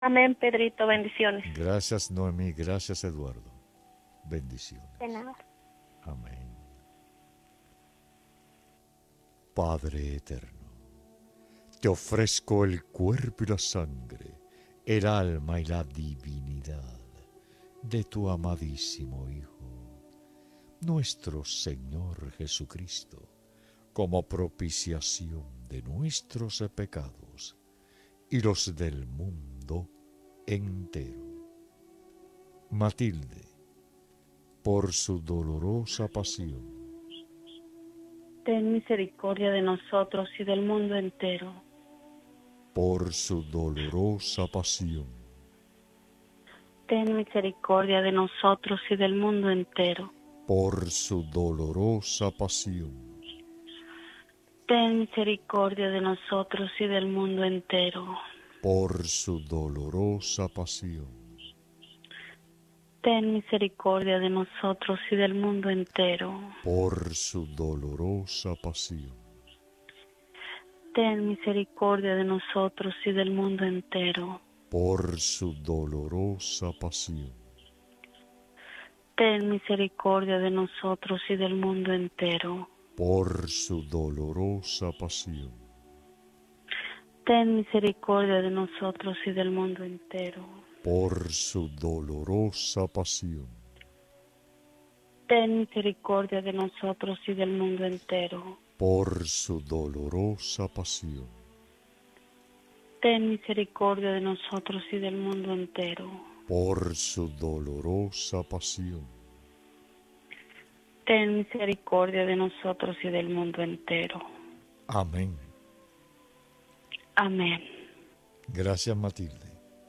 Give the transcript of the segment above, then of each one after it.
Amén, Pedrito, bendiciones. Gracias, Noemí. Gracias, Eduardo. Bendiciones. De nada. Amén. Padre eterno, te ofrezco el cuerpo y la sangre, el alma y la divinidad de tu amadísimo Hijo, nuestro Señor Jesucristo, como propiciación de nuestros pecados y los del mundo entero. Matilde, por su dolorosa pasión, Ten misericordia de nosotros y del mundo entero. por su dolorosa pasión, Ten misericordia de nosotros y del mundo entero. por su dolorosa pasión, Ten misericordia de nosotros y del mundo entero. por su dolorosa pasión, Ten misericordia de nosotros y del mundo entero. por su dolorosa pasión, Ten misericordia de nosotros y del mundo entero. por su dolorosa pasión, Ten misericordia de nosotros y del mundo entero. por su dolorosa pasión, Ten misericordia de nosotros y del mundo entero. por su dolorosa pasión, Ten misericordia de nosotros y del mundo entero. por su dolorosa pasión, Ten misericordia de nosotros y del mundo entero. por su dolorosa pasión, Ten misericordia de nosotros y del mundo entero. amén. Amén. Gracias, Matilde.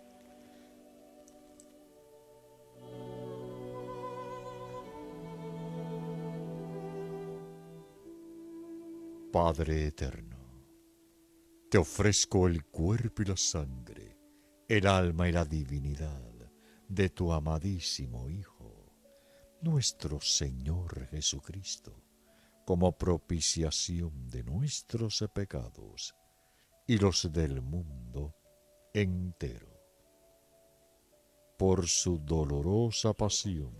Padre eterno, te ofrezco el cuerpo y la sangre, el alma y la divinidad de tu amadísimo Hijo, nuestro Señor Jesucristo, como propiciación de nuestros pecados y los del mundo entero. Por su dolorosa pasión,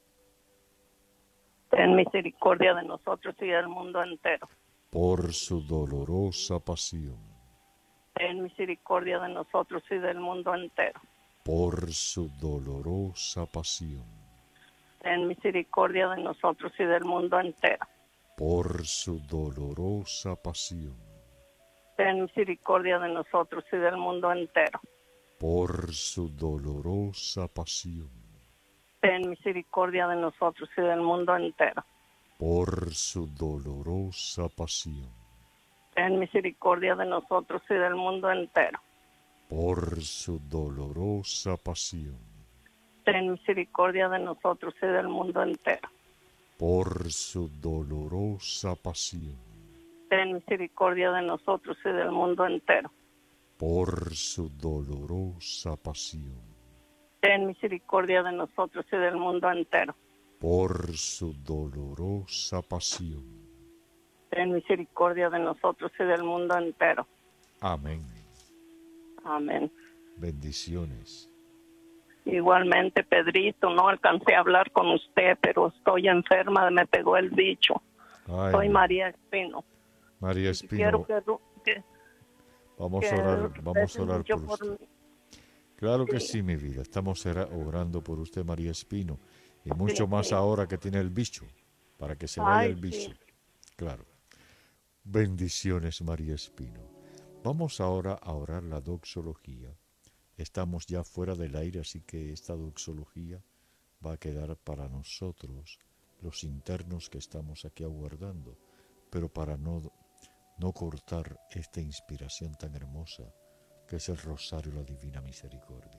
Ten misericordia de nosotros y del mundo entero. por su dolorosa pasión, Ten misericordia de nosotros y del mundo entero. por su dolorosa pasión, Ten misericordia de nosotros y del mundo entero. por su dolorosa pasión, Ten misericordia de nosotros y del mundo entero. por su dolorosa pasión, Ten misericordia de nosotros y del mundo entero. por su dolorosa pasión, Ten misericordia de nosotros y del mundo entero. por su dolorosa pasión, Ten misericordia de nosotros y del mundo entero. por su dolorosa pasión, Ten misericordia de nosotros y del mundo entero. por su dolorosa pasión, Ten misericordia de nosotros y del mundo entero. por su dolorosa pasión. Ten misericordia de nosotros y del mundo entero. Amén. Amén. Bendiciones. Igualmente, Pedrito, no alcancé a hablar con usted, pero estoy enferma, me pegó el bicho. Ay, Soy María Espino. María Quiero Espino, que vamos a orar mucho por usted. mí. Claro que Sí, sí, mi vida. Estamos orando por usted, María Espino. Y mucho sí, más sí. ahora que tiene el bicho, para que se vaya Ay, el bicho. sí. Claro. Bendiciones, María Espino. Vamos ahora a orar la doxología. Estamos ya fuera del aire, así que esta doxología va a quedar para nosotros, los internos que estamos aquí aguardando. Pero para no cortar esta inspiración tan hermosa que es el Rosario de la Divina Misericordia.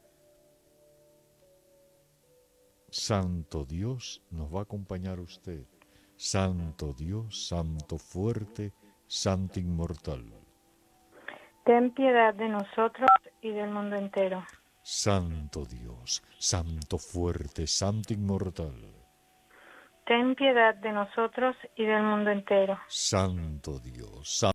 Santo Dios nos va a acompañar usted. Santo Dios, Santo fuerte, Santo inmortal. Ten piedad de nosotros y del mundo entero. Santo Dios, Santo fuerte, Santo inmortal. Ten piedad de nosotros y del mundo entero. Santo Dios,